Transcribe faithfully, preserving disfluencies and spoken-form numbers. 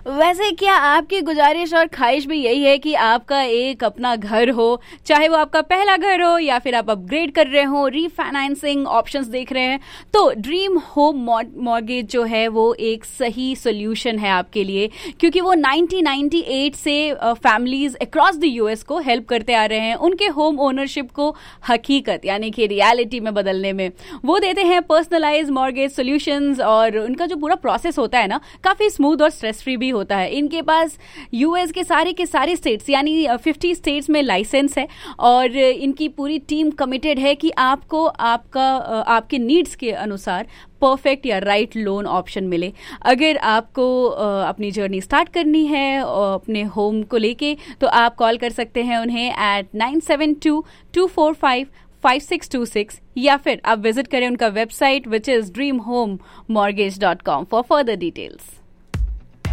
वैसे क्या आपकी गुजारिश और ख्वाहिश भी यही है कि आपका एक अपना घर हो, चाहे वो आपका पहला घर हो या फिर आप अपग्रेड कर रहे हो, रीफाइनेंसिंग ऑप्शंस देख रहे हैं, तो ड्रीम होम मॉर्गेज जो है वो एक सही सोल्यूशन है आपके लिए, क्योंकि वो नाइनटीन नाइंटी एट से फैमिलीज अक्रॉस द यूएस को हेल्प करते आ रहे हैं उनके होम ओनरशिप को हकीकत यानी कि रियलिटी में बदलने में। वो देते हैं पर्सनलाइज मॉर्गेज सॉल्यूशंस और उनका जो पूरा प्रोसेस होता है ना काफी स्मूथ और स्ट्रेस फ्री भी होता है। इनके पास यूएस के सारे के सारे स्टेट्स यानी फिफ्टी स्टेट्स में लाइसेंस है और इनकी पूरी टीम कमिटेड है कि आपको आपका आपके नीड्स के अनुसार परफेक्ट या राइट लोन ऑप्शन मिले। अगर आपको अपनी जर्नी स्टार्ट करनी है अपने होम को लेके तो आप कॉल कर सकते हैं उन्हें eight nine seven to to four five five six to six या फिर आप विजिट करें उनका website which is dream home mortgage dot com for further details.